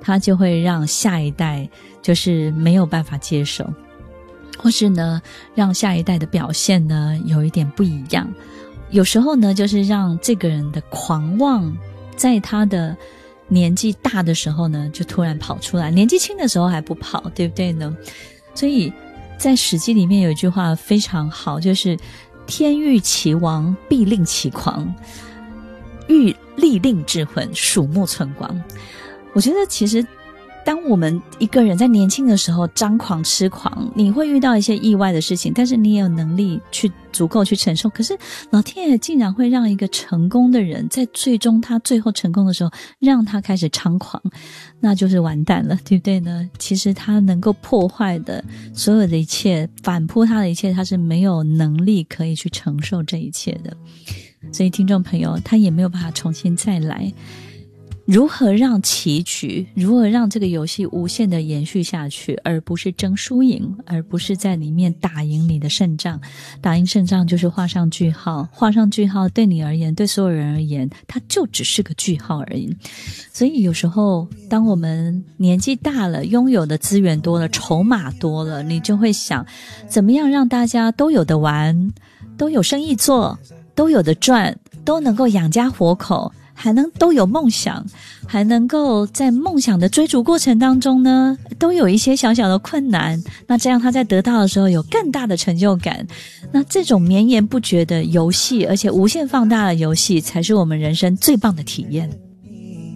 它就会让下一代就是没有办法接受，或是呢让下一代的表现呢有一点不一样。有时候呢就是让这个人的狂妄在他的年纪大的时候呢就突然跑出来，年纪轻的时候还不跑，对不对呢？所以在史记里面有一句话非常好，就是天欲其亡，必令其狂，欲利令智昏，鼠目寸光。我觉得其实当我们一个人在年轻的时候张狂痴狂，你会遇到一些意外的事情，但是你也有能力去足够去承受。可是老天爷竟然会让一个成功的人在他最后成功的时候让他开始猖狂，那就是完蛋了，对不对呢？其实他能够破坏的所有的一切，反扑他的一切，他是没有能力可以去承受这一切的。所以听众朋友，他也没有办法重新再来。如何让棋局，如何让这个游戏无限的延续下去，而不是争输赢，而不是在里面打赢你的胜仗。打赢胜仗就是画上句号，画上句号对你而言，对所有人而言，它就只是个句号而已。所以有时候当我们年纪大了，拥有的资源多了，筹码多了，你就会想怎么样让大家都有得玩，都有生意做，都有得赚，都能够养家活口，还能都有梦想，还能够在梦想的追逐过程当中呢，都有一些小小的困难，那这样他在得到的时候有更大的成就感。那这种绵延不绝的游戏，而且无限放大的游戏，才是我们人生最棒的体验。